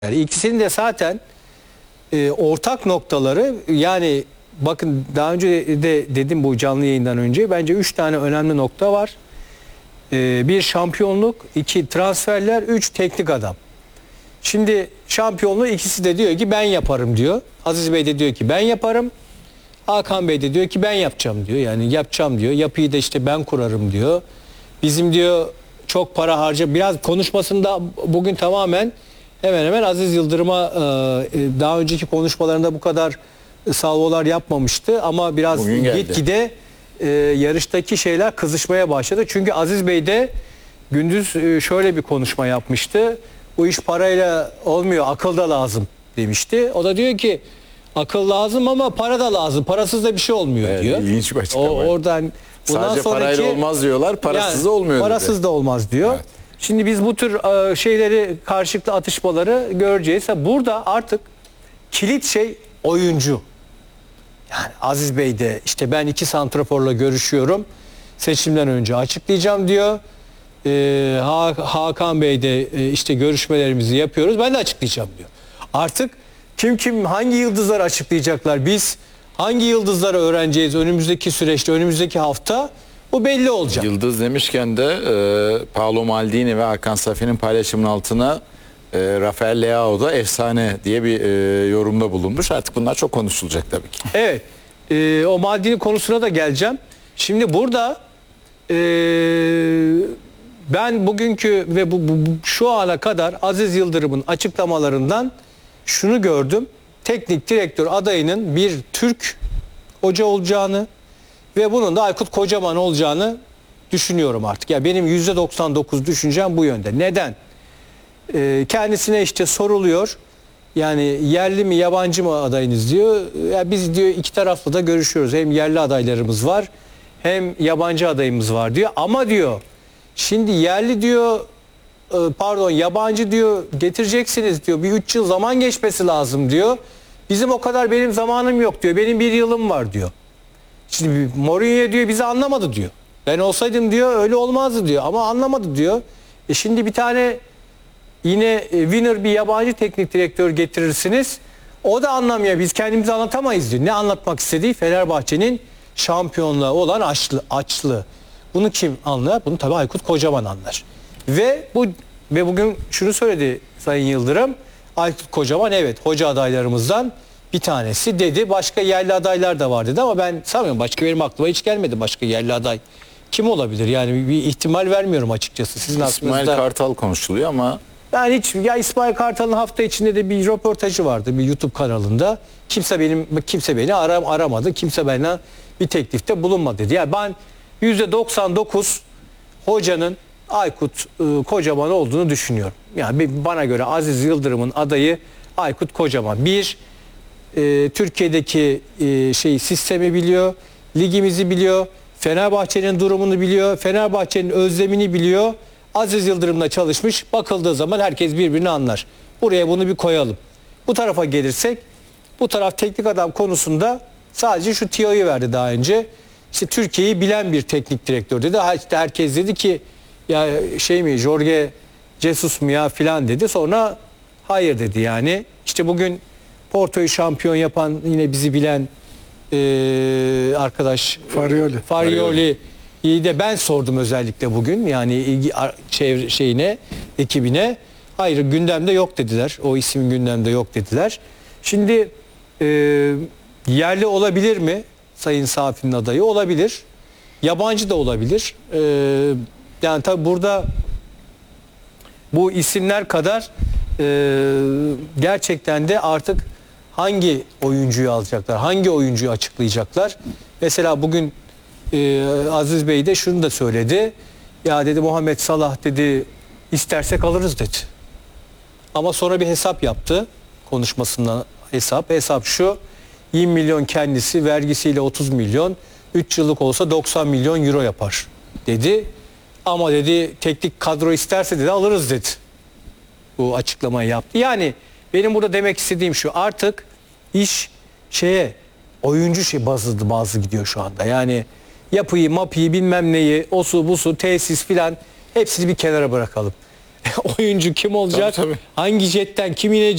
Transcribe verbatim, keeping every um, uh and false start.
Yani ikisinin de zaten e, ortak noktaları, yani bakın daha önce de dedim bu canlı yayından önce, bence üç tane önemli nokta var. E, bir şampiyonluk, iki transferler, üç teknik adam. Şimdi şampiyonluğu ikisi de diyor ki ben yaparım diyor. Aziz Bey de diyor ki ben yaparım. Hakan Bey de diyor ki ben yapacağım diyor. Yani yapacağım diyor. Yapıyı da işte ben kurarım diyor. Bizim diyor çok para harca. Biraz konuşmasında bugün tamamen hemen hemen Aziz Yıldırım'a daha önceki konuşmalarında bu kadar salvolar yapmamıştı. Ama biraz gitgide yarıştaki şeyler kızışmaya başladı. Çünkü Aziz Bey de gündüz şöyle bir konuşma yapmıştı. Bu iş parayla olmuyor, akıl da lazım demişti. O da diyor ki akıl lazım ama para da lazım. Parasız da bir şey olmuyor evet, diyor. İlginç bir açıklama. O, oradan sadece parayla olmaz diyorlar, parasız yani, olmuyor. Parasız dedi. da olmaz diyor. Evet. Şimdi biz bu tür şeyleri, karşılıklı atışmaları göreceğiz. Burada artık kilit şey oyuncu. Yani Aziz Bey de işte ben iki santraforla görüşüyorum. Seçimden önce açıklayacağım diyor. Ee, Hakan Bey de e, işte görüşmelerimizi yapıyoruz. Ben de açıklayacağım diyor. Artık kim kim hangi yıldızları açıklayacaklar? Biz hangi yıldızları öğreneceğiz önümüzdeki süreçte, önümüzdeki hafta? Bu belli olacak. Yıldız demişken de e, Paolo Maldini ve Hakan Safi'nin paylaşımının altına e, Rafael Leao da efsane diye bir e, yorumda bulunmuş. Artık bunlar çok konuşulacak tabii ki. Evet. E, o Maldini konusuna da geleceğim. Şimdi burada e, ben bugünkü ve bu, bu, bu şu ana kadar Aziz Yıldırım'ın açıklamalarından şunu gördüm. Teknik direktör adayının bir Türk hoca olacağını ve bunun da Aykut Kocaman olacağını düşünüyorum artık. Ya yani benim yüzde doksan dokuz düşüncem bu yönde. Neden? Ee, kendisine işte soruluyor. Yani yerli mi yabancı mı adayınız diyor. Ya biz diyor iki taraflı da görüşüyoruz. Hem yerli adaylarımız var hem yabancı adayımız var diyor. Ama diyor şimdi yerli diyor pardon yabancı diyor getireceksiniz diyor. Bir üç yıl zaman geçmesi lazım diyor. Bizim o kadar benim zamanım yok diyor. Benim bir yılım var diyor. Şimdi Mourinho diyor bizi anlamadı diyor. Ben olsaydım diyor öyle olmazdı diyor. Ama anlamadı diyor. E şimdi bir tane yine winner bir yabancı teknik direktör getirirsiniz. O da anlamıyor. Biz kendimizi anlatamayız diyor. Ne anlatmak istediği Fenerbahçe'nin şampiyonluğa olan açlı, açlı. Bunu kim anlar? Bunu tabii Aykut Kocaman anlar. Ve bu ve bugün şunu söyledi Sayın Yıldırım. Aykut Kocaman evet hoca adaylarımızdan bir tanesi dedi. Başka yerli adaylar da var dedi ama ben sanmıyorum. Başka benim aklıma hiç gelmedi başka yerli aday. Kim olabilir? Yani bir ihtimal vermiyorum açıkçası. Sizin İsmail aklınızda... Kartal konuşuluyor ama ben hiç ya İsmail Kartal'ın hafta içinde de bir röportajı vardı bir YouTube kanalında. Kimse benim kimse beni aram, aramadı. Kimse bana bir teklifte bulunmadı dedi. Yani ben yüzde doksan dokuz hocanın Aykut e, Kocaman olduğunu düşünüyorum. Yani bana göre Aziz Yıldırım'ın adayı Aykut Kocaman. Bir, e, Türkiye'deki e, şey sistemi biliyor, ligimizi biliyor, Fenerbahçe'nin durumunu biliyor, Fenerbahçe'nin özlemini biliyor. Aziz Yıldırım'la çalışmış. Bakıldığı zaman herkes birbirini anlar. Buraya bunu bir koyalım. Bu tarafa gelirsek, bu taraf teknik adam konusunda sadece şu tiyoyu verdi daha önce. İşte Türkiye'yi bilen bir teknik direktör dedi. İşte herkes dedi ki ya şey mi Jorge Jesus mu ya filan dedi. Sonra hayır dedi yani. İşte bugün Porto'yu şampiyon yapan yine bizi bilen e, arkadaş Farioli. Farioli'yi de ben sordum özellikle bugün. Yani ilgi çevre şeyine, ekibine. Hayır gündemde yok dediler. O isim gündemde yok dediler. Şimdi e, yerli olabilir mi? Sayın Safi'nin adayı olabilir. Yabancı da olabilir. Ee, yani tabi burada bu isimler kadar e, gerçekten de artık hangi oyuncuyu alacaklar, hangi oyuncuyu açıklayacaklar. Mesela bugün e, Aziz Bey de şunu da söyledi. Ya dedi Muhammed Salah dedi istersek alırız dedi. Ama sonra bir hesap yaptı konuşmasından hesap. Hesap şu. yirmi milyon kendisi vergisiyle otuz milyon üç yıllık olsa doksan milyon euro yapar dedi. Ama dedi teknik kadro isterse dedi alırız dedi. Bu açıklamayı yaptı. Yani benim burada demek istediğim şu artık iş şeye oyuncu şey bazı bazı gidiyor şu anda. Yani yapıyı mapıyı bilmem neyi osu busu tesis filan hepsini bir kenara bırakalım. Oyuncu kim olacak? Tabii, tabii. Hangi jetten kim inecek?